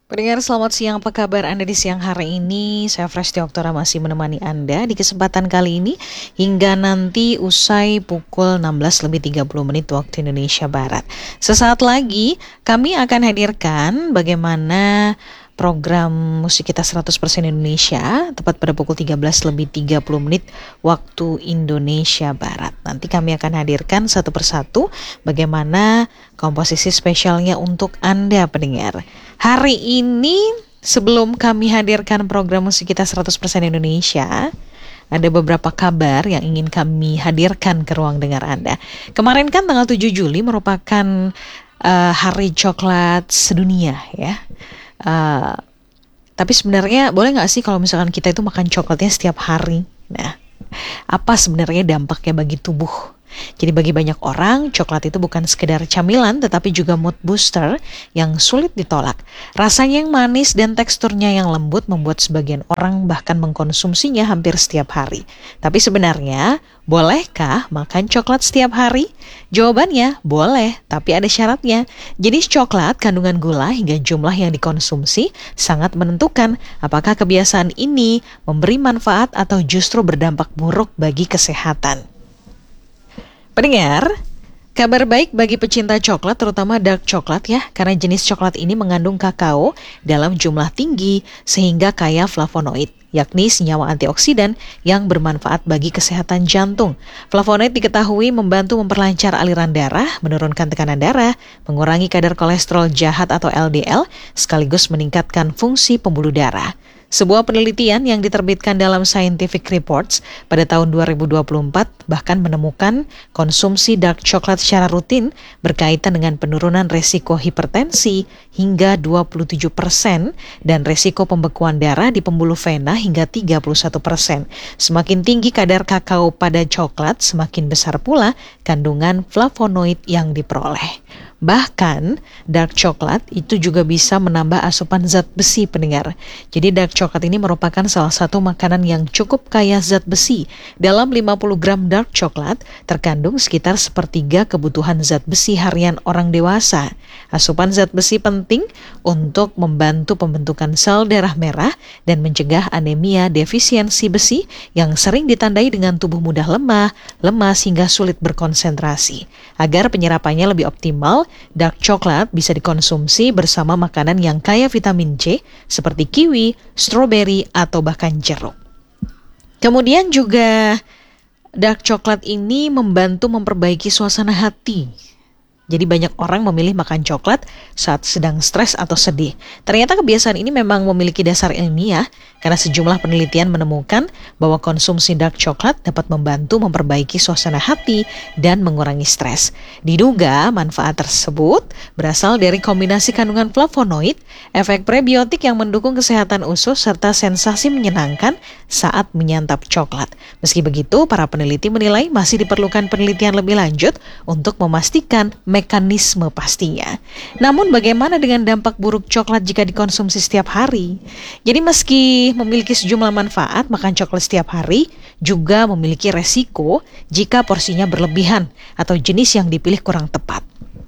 Pendengar selamat siang, apa kabar Anda di siang hari ini? Saya Fresh Oktora masih menemani Anda di kesempatan kali ini hingga nanti usai pukul 16:30 waktu Indonesia Barat. Sesaat lagi kami akan hadirkan bagaimana program musik kita 100% Indonesia tepat pada pukul 13:30 waktu Indonesia Barat. Nanti kami akan hadirkan satu persatu bagaimana komposisi spesialnya untuk Anda pendengar. Hari ini sebelum kami hadirkan program musik kita 100% Indonesia, ada beberapa kabar yang ingin kami hadirkan ke ruang dengar Anda. Kemarin kan tanggal 7 Juli merupakan Hari Coklat Sedunia ya. Tapi sebenarnya boleh nggak sih kalau misalkan kita itu makan coklatnya setiap hari? Nah, apa sebenarnya dampaknya bagi tubuh? Jadi bagi banyak orang, coklat itu bukan sekedar camilan tetapi juga mood booster yang sulit ditolak. Rasanya yang manis dan teksturnya yang lembut membuat sebagian orang bahkan mengkonsumsinya hampir setiap hari. Tapi sebenarnya, bolehkah makan coklat setiap hari? Jawabannya, boleh, tapi ada syaratnya. Jenis coklat, kandungan gula hingga jumlah yang dikonsumsi sangat menentukan apakah kebiasaan ini memberi manfaat atau justru berdampak buruk bagi kesehatan. Pendengar, kabar baik bagi pecinta coklat terutama dark coklat ya, karena jenis coklat ini mengandung kakao dalam jumlah tinggi sehingga kaya flavonoid, yakni senyawa antioksidan yang bermanfaat bagi kesehatan jantung. Flavonoid diketahui membantu memperlancar aliran darah, menurunkan tekanan darah, mengurangi kadar kolesterol jahat atau LDL, sekaligus meningkatkan fungsi pembuluh darah. Sebuah penelitian yang diterbitkan dalam Scientific Reports pada tahun 2024 bahkan menemukan konsumsi dark chocolate secara rutin berkaitan dengan penurunan resiko hipertensi hingga 27% dan resiko pembekuan darah di pembuluh vena hingga 31%. Semakin tinggi kadar kakao pada coklat, semakin besar pula kandungan flavonoid yang diperoleh. Bahkan, dark coklat itu juga bisa menambah asupan zat besi pendengar. Jadi dark coklat ini merupakan salah satu makanan yang cukup kaya zat besi. Dalam 50 gram dark coklat terkandung sekitar sepertiga kebutuhan zat besi harian orang dewasa. Asupan zat besi penting untuk membantu pembentukan sel darah merah dan mencegah anemia defisiensi besi yang sering ditandai dengan tubuh mudah lemah, lemas hingga sulit berkonsentrasi. Agar penyerapannya lebih optimal, dark coklat bisa dikonsumsi bersama makanan yang kaya vitamin C seperti kiwi, stroberi, atau bahkan jeruk. Kemudian juga dark coklat ini membantu memperbaiki suasana hati. Jadi banyak orang memilih makan coklat saat sedang stres atau sedih. Ternyata kebiasaan ini memang memiliki dasar ilmiah karena sejumlah penelitian menemukan bahwa konsumsi dark coklat dapat membantu memperbaiki suasana hati dan mengurangi stres. Diduga manfaat tersebut berasal dari kombinasi kandungan flavonoid, efek prebiotik yang mendukung kesehatan usus, serta sensasi menyenangkan saat menyantap coklat. Meski begitu, para peneliti menilai masih diperlukan penelitian lebih lanjut untuk memastikan mekanisme pastinya. Namun bagaimana dengan dampak buruk coklat jika dikonsumsi setiap hari? Jadi meski memiliki sejumlah manfaat, makan coklat setiap hari juga memiliki resiko jika porsinya berlebihan atau jenis yang dipilih kurang tepat.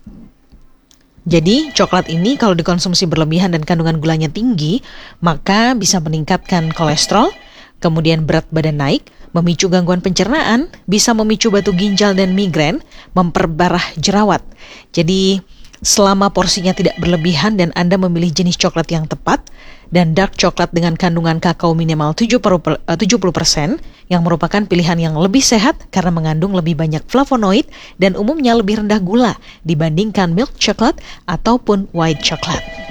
Jadi coklat ini kalau dikonsumsi berlebihan dan kandungan gulanya tinggi, maka bisa meningkatkan kolesterol, kemudian berat badan naik, memicu gangguan pencernaan, bisa memicu batu ginjal dan migrain, memperparah jerawat. Jadi selama porsinya tidak berlebihan dan Anda memilih jenis coklat yang tepat, dan dark coklat dengan kandungan kakao minimal 70% yang merupakan pilihan yang lebih sehat karena mengandung lebih banyak flavonoid dan umumnya lebih rendah gula dibandingkan milk coklat ataupun white coklat.